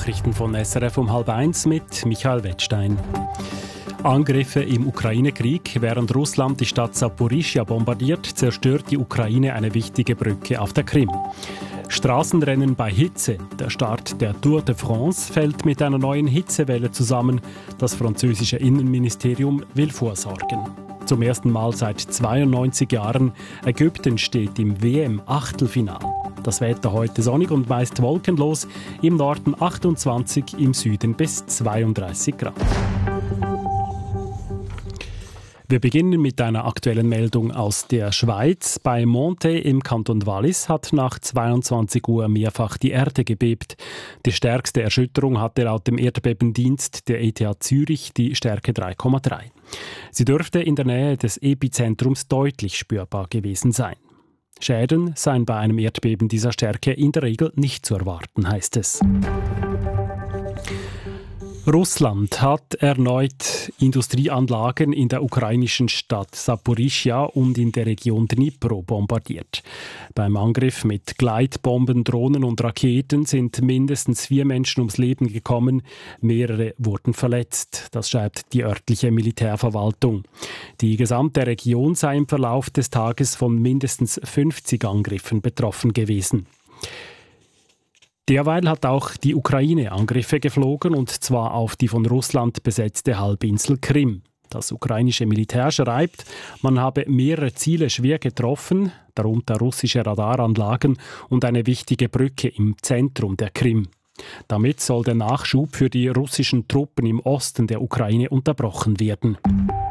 Nachrichten von SRF um 12:30 mit Michael Wettstein. Angriffe im Ukraine-Krieg. Während Russland die Stadt Saporischschja bombardiert, zerstört die Ukraine eine wichtige Brücke auf der Krim. Straßenrennen bei Hitze. Der Start der Tour de France fällt mit einer neuen Hitzewelle zusammen. Das französische Innenministerium will vorsorgen. Zum ersten Mal seit 92 Jahren. Ägypten steht im WM-Achtelfinal. Das Wetter heute sonnig und meist wolkenlos. Im Norden 28, im Süden bis 32 Grad. Wir beginnen mit einer aktuellen Meldung aus der Schweiz. Bei Monthey im Kanton Wallis hat nach 22 Uhr mehrfach die Erde gebebt. Die stärkste Erschütterung hatte laut dem Erdbebendienst der ETH Zürich die Stärke 3,3. Sie dürfte in der Nähe des Epizentrums deutlich spürbar gewesen sein. Schäden seien bei einem Erdbeben dieser Stärke in der Regel nicht zu erwarten, heißt es. Russland hat erneut Industrieanlagen in der ukrainischen Stadt Saporischschja und in der Region Dnipro bombardiert. Beim Angriff mit Gleitbomben, Drohnen und Raketen sind mindestens 4 Menschen ums Leben gekommen, mehrere wurden verletzt. Das schreibt die örtliche Militärverwaltung. Die gesamte Region sei im Verlauf des Tages von mindestens 50 Angriffen betroffen gewesen. Derweil hat auch die Ukraine Angriffe geflogen, und zwar auf die von Russland besetzte Halbinsel Krim. Das ukrainische Militär schreibt, man habe mehrere Ziele schwer getroffen, darunter russische Radaranlagen und eine wichtige Brücke im Zentrum der Krim. Damit soll der Nachschub für die russischen Truppen im Osten der Ukraine unterbrochen werden.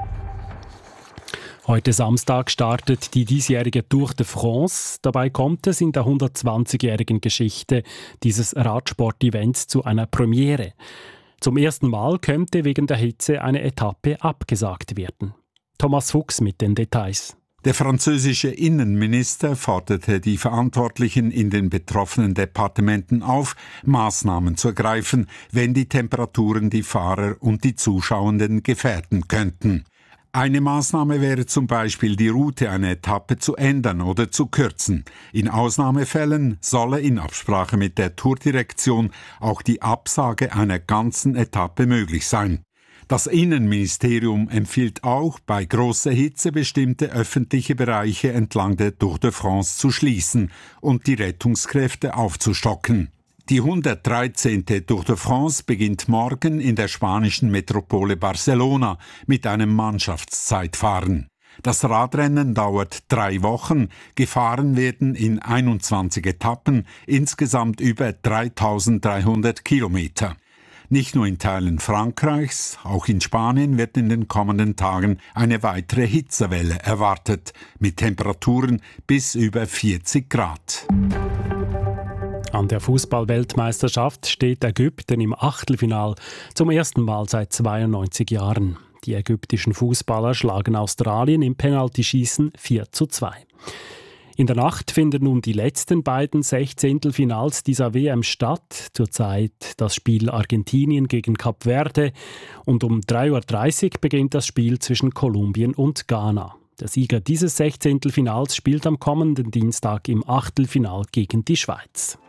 Heute Samstag startet die diesjährige Tour de France. Dabei kommt es in der 120-jährigen Geschichte dieses Radsport-Events zu einer Premiere. Zum ersten Mal könnte wegen der Hitze eine Etappe abgesagt werden. Thomas Fuchs mit den Details. Der französische Innenminister forderte die Verantwortlichen in den betroffenen Departementen auf, Maßnahmen zu ergreifen, wenn die Temperaturen die Fahrer und die Zuschauenden gefährden könnten. Eine Maßnahme wäre zum Beispiel, die Route einer Etappe zu ändern oder zu kürzen. In Ausnahmefällen solle in Absprache mit der Tourdirektion auch die Absage einer ganzen Etappe möglich sein. Das Innenministerium empfiehlt auch, bei großer Hitze bestimmte öffentliche Bereiche entlang der Tour de France zu schließen und die Rettungskräfte aufzustocken. Die 113. Tour de France beginnt morgen in der spanischen Metropole Barcelona mit einem Mannschaftszeitfahren. Das Radrennen dauert 3 Wochen, gefahren werden in 21 Etappen, insgesamt über 3300 Kilometer. Nicht nur in Teilen Frankreichs, auch in Spanien wird in den kommenden Tagen eine weitere Hitzewelle erwartet, mit Temperaturen bis über 40 Grad. An der Fußball-Weltmeisterschaft steht Ägypten im Achtelfinal zum ersten Mal seit 92 Jahren. Die ägyptischen Fußballer schlagen Australien im Penaltyschießen 4:2. In der Nacht finden nun die letzten beiden Sechzehntelfinals dieser WM statt. Zurzeit das Spiel Argentinien gegen Kap Verde, und um 3:30 Uhr beginnt das Spiel zwischen Kolumbien und Ghana. Der Sieger dieses Sechzehntelfinals spielt am kommenden Dienstag im Achtelfinal gegen die Schweiz.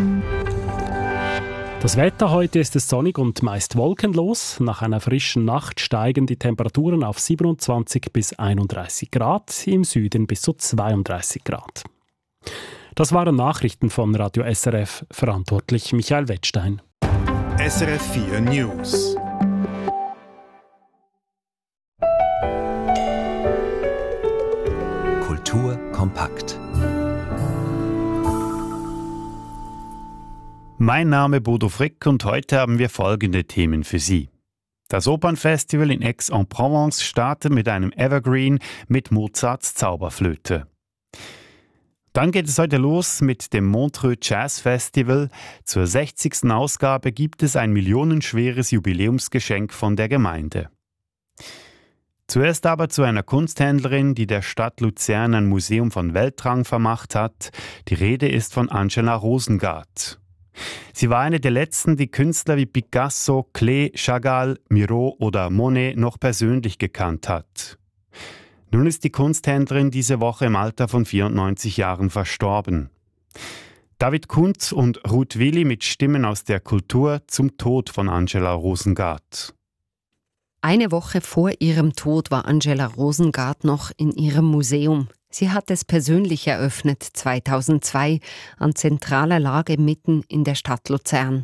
Das Wetter heute ist es sonnig und meist wolkenlos. Nach einer frischen Nacht steigen die Temperaturen auf 27 bis 31 Grad, im Süden bis zu 32 Grad. Das waren Nachrichten von Radio SRF, verantwortlich Michael Wettstein. SRF 4 News. Kultur kompakt. Mein Name ist Bodo Frick und heute haben wir folgende Themen für Sie. Das Opernfestival in Aix-en-Provence startet mit einem Evergreen mit Mozarts Zauberflöte. Dann geht es heute los mit dem Montreux Jazz Festival. Zur 60. Ausgabe gibt es ein millionenschweres Jubiläumsgeschenk von der Gemeinde. Zuerst aber zu einer Kunsthändlerin, die der Stadt Luzern ein Museum von Weltrang vermacht hat. Die Rede ist von Angela Rosengart. Sie war eine der letzten, die Künstler wie Picasso, Klee, Chagall, Miro oder Monet noch persönlich gekannt hat. Nun ist die Kunsthändlerin diese Woche im Alter von 94 Jahren verstorben. David Kuntz und Ruth Willi mit Stimmen aus der Kultur zum Tod von Angela Rosengart. Eine Woche vor ihrem Tod war Angela Rosengart noch in ihrem Museum. Sie hat es persönlich eröffnet, 2002, an zentraler Lage mitten in der Stadt Luzern.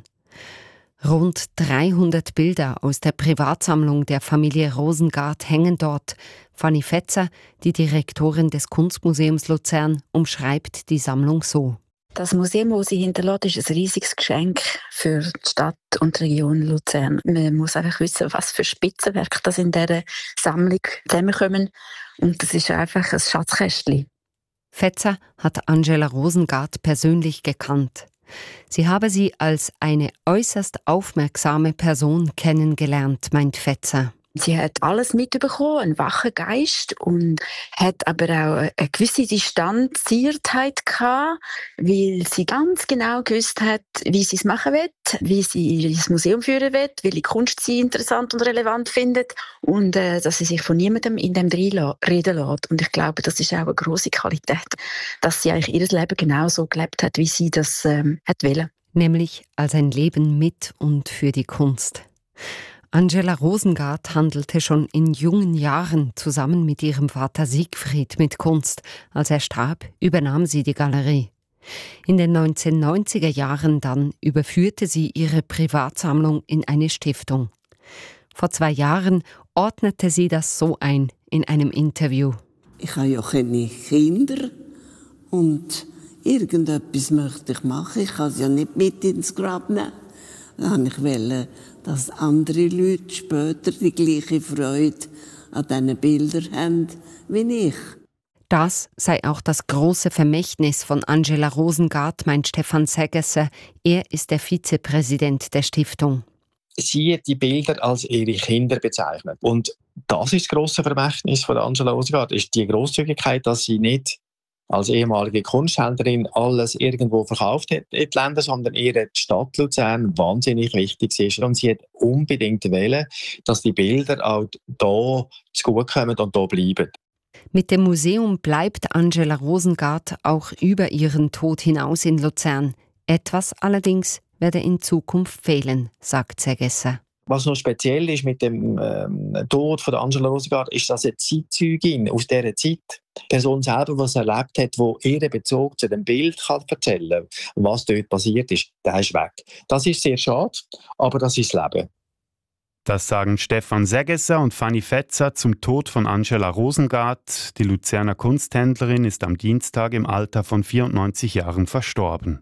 Rund 300 Bilder aus der Privatsammlung der Familie Rosengart hängen dort. Fanny Fetzer, die Direktorin des Kunstmuseums Luzern, umschreibt die Sammlung so. Das Museum, das sie hinterlässt, ist ein riesiges Geschenk für die Stadt und die Region Luzern. Man muss einfach wissen, was für Spitzenwerke das in dieser Sammlung zusammenkommen. Und das ist einfach ein Schatzkästchen. Fetzer hat Angela Rosengart persönlich gekannt. Sie habe sie als eine äußerst aufmerksame Person kennengelernt, meint Fetzer. Sie hat alles mitbekommen, einen wachen Geist und hat aber auch eine gewisse Distanziertheit gehabt, weil sie ganz genau gewusst hat, wie sie es machen will, wie sie ihr Museum führen will, welche Kunst sie interessant und relevant findet und dass sie sich von niemandem in dem reden lässt. Und ich glaube, das ist auch eine grosse Qualität, dass sie eigentlich ihr Leben genau so gelebt hat, wie sie das hat wollen. Nämlich als ein Leben mit und für die Kunst. Angela Rosengart handelte schon in jungen Jahren zusammen mit ihrem Vater Siegfried mit Kunst. Als er starb, übernahm sie die Galerie. In den 1990er Jahren dann überführte sie ihre Privatsammlung in eine Stiftung. Vor 2 Jahren ordnete sie das so ein in einem Interview. Ich habe ja keine Kinder und irgendetwas möchte ich machen. Ich kann es ja nicht mit ins Grab nehmen. Dann wollte ich, dass andere Leute später die gleiche Freude an diesen Bildern haben wie ich. Das sei auch das große Vermächtnis von Angela Rosengart, meint Stefan Segesser. Er ist der Vizepräsident der Stiftung. Sie hat die Bilder als ihre Kinder bezeichnet. Und das ist das grosse Vermächtnis von Angela Rosengart, ist die Grosszügigkeit, dass sie nicht als ehemalige Kunsthändlerin alles irgendwo verkauft hat in die Länder, sondern ihr die Stadt Luzern wahnsinnig wichtig ist. Und sie hat unbedingt wollen, dass die Bilder auch hier zugutekommen und hier bleiben. Mit dem Museum bleibt Angela Rosengart auch über ihren Tod hinaus in Luzern. Etwas allerdings werde in Zukunft fehlen, sagt Segesser. Was noch speziell ist mit dem Tod von Angela Rosengart, ist, dass eine Zeitzeugin aus dieser Zeit, die Person selber, die es erlebt hat, die ihren Bezug zu dem Bild kann erzählen kann, was dort passiert ist, der ist weg. Das ist sehr schade, aber das ist das Leben. Das sagen Stefan Segesser und Fanny Fetzer zum Tod von Angela Rosengart. Die Luzerner Kunsthändlerin ist am Dienstag im Alter von 94 Jahren verstorben.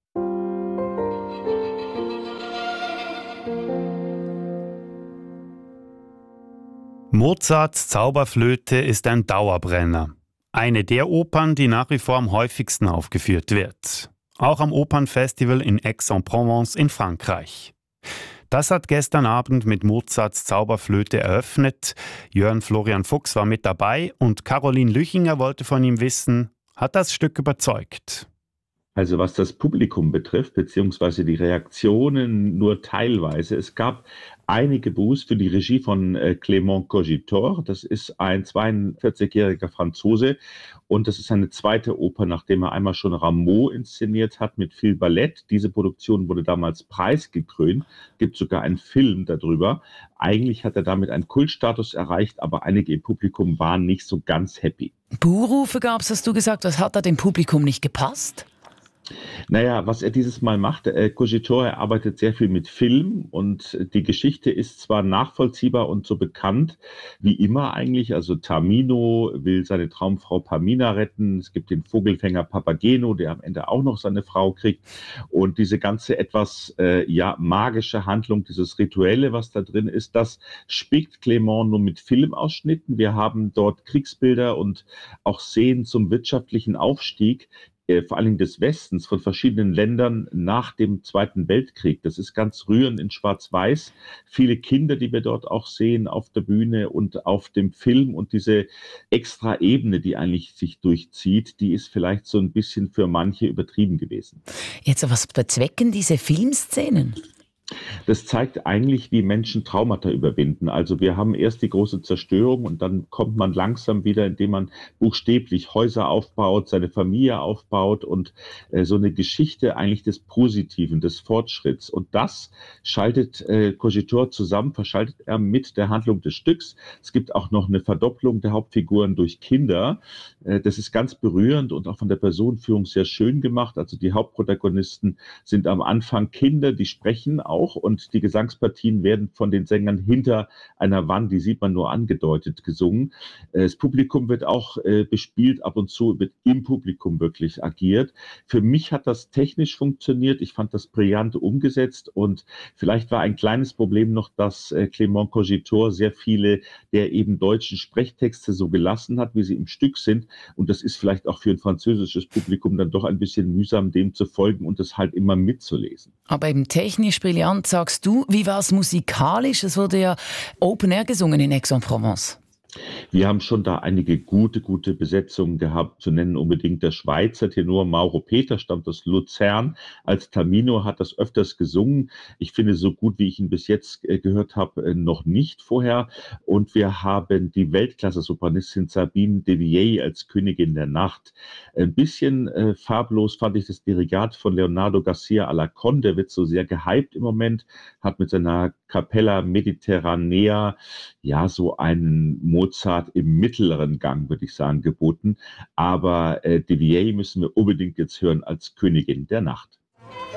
Mozarts Zauberflöte ist ein Dauerbrenner. Eine der Opern, die nach wie vor am häufigsten aufgeführt wird. Auch am Opernfestival in Aix-en-Provence in Frankreich. Das hat gestern Abend mit Mozarts Zauberflöte eröffnet. Jörn Florian Fuchs war mit dabei und Caroline Lüchinger wollte von ihm wissen, hat das Stück überzeugt? Also was das Publikum betrifft, beziehungsweise die Reaktionen nur teilweise. Es gab einige Buß für die Regie von Clément Cogitor. Das ist ein 42-jähriger Franzose und das ist seine zweite Oper, nachdem er einmal schon Rameau inszeniert hat mit viel Ballett. Diese Produktion wurde damals preisgekrönt, gibt sogar einen Film darüber. Eigentlich hat er damit einen Kultstatus erreicht, aber einige im Publikum waren nicht so ganz happy. Buhrufe gab es, hast du gesagt, das hat da dem Publikum nicht gepasst? Naja, was er dieses Mal macht, Cogitor, er arbeitet sehr viel mit Film und die Geschichte ist zwar nachvollziehbar und so bekannt wie immer eigentlich, also Tamino will seine Traumfrau Pamina retten, es gibt den Vogelfänger Papageno, der am Ende auch noch seine Frau kriegt und diese ganze etwas magische Handlung, dieses Rituelle, was da drin ist, das spickt Clément nur mit Filmausschnitten. Wir haben dort Kriegsbilder und auch Szenen zum wirtschaftlichen Aufstieg, vor allem des Westens, von verschiedenen Ländern nach dem Zweiten Weltkrieg. Das ist ganz rührend in Schwarz-Weiß. Viele Kinder, die wir dort auch sehen auf der Bühne und auf dem Film und diese extra Ebene, die eigentlich sich durchzieht, die ist vielleicht so ein bisschen für manche übertrieben gewesen. Jetzt, was bezwecken diese Filmszenen? Das zeigt eigentlich, wie Menschen Traumata überwinden. Also wir haben erst die große Zerstörung und dann kommt man langsam wieder, indem man buchstäblich Häuser aufbaut, seine Familie aufbaut und so eine Geschichte eigentlich des Positiven, des Fortschritts. Und das schaltet Cogitor zusammen, verschaltet er mit der Handlung des Stücks. Es gibt auch noch eine Verdopplung der Hauptfiguren durch Kinder. Das ist ganz berührend und auch von der Personenführung sehr schön gemacht. Also die Hauptprotagonisten sind am Anfang Kinder, die sprechen auch und die Gesangspartien werden von den Sängern hinter einer Wand, die sieht man nur angedeutet, gesungen. Das Publikum wird auch bespielt, ab und zu wird im Publikum wirklich agiert. Für mich hat das technisch funktioniert, ich fand das brillant umgesetzt und vielleicht war ein kleines Problem noch, dass Clément Cogitor sehr viele der eben deutschen Sprechtexte so gelassen hat, wie sie im Stück sind und das ist vielleicht auch für ein französisches Publikum dann doch ein bisschen mühsam, dem zu folgen und das halt immer mitzulesen. Aber eben technisch brillant, sagst du. Wie war es musikalisch? Es wurde ja Open Air gesungen in Aix-en-Provence. Wir haben schon da einige gute Besetzungen gehabt, zu nennen unbedingt der Schweizer Tenor Mauro Peter, stammt aus Luzern. Als Tamino hat das öfters gesungen. Ich finde, so gut, wie ich ihn bis jetzt gehört habe, noch nicht vorher. Und wir haben die Weltklasse-Sopranistin Sabine Devier als Königin der Nacht. Ein bisschen farblos fand ich das Dirigat von Leonardo Garcia Alarcón. Der wird so sehr gehypt im Moment, hat mit seiner Capella Mediterranea ja so einen Mozart im mittleren Gang, würde ich sagen, geboten. Aber Devier müssen wir unbedingt jetzt hören als Königin der Nacht.